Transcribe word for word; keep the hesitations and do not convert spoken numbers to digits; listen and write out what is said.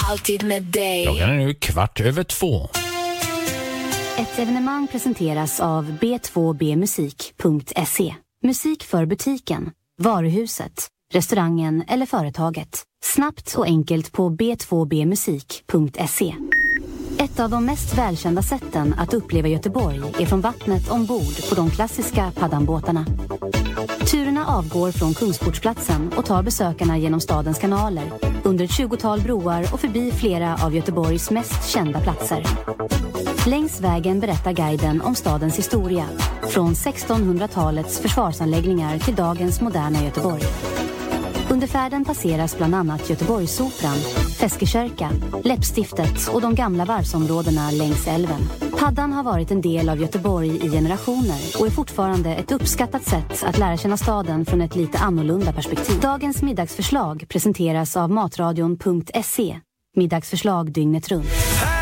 alltid med dig. Klockan är nu kvart över två. Ett evenemang presenteras av b två b musik punkt se. Musik för butiken, varuhuset, restaurangen eller företaget. Snabbt och enkelt på b två b musik punkt se. Ett av de mest välkända sätten att uppleva Göteborg är från vattnet ombord på de klassiska paddanbåtarna. Turerna avgår från Kungsportsplatsen och tar besökarna genom stadens kanaler, under ett tjugotal broar och förbi flera av Göteborgs mest kända platser. Längs vägen berättar guiden om stadens historia, från sextonhundratalets försvarsanläggningar till dagens moderna Göteborg. Under färden passeras bland annat Göteborgsoperan, Feskekörka, Läppstiftet och de gamla varvsområdena längs älven. Paddan har varit en del av Göteborg i generationer och är fortfarande ett uppskattat sätt att lära känna staden från ett lite annorlunda perspektiv. Dagens middagsförslag presenteras av matradion punkt se. Middagsförslag dygnet runt.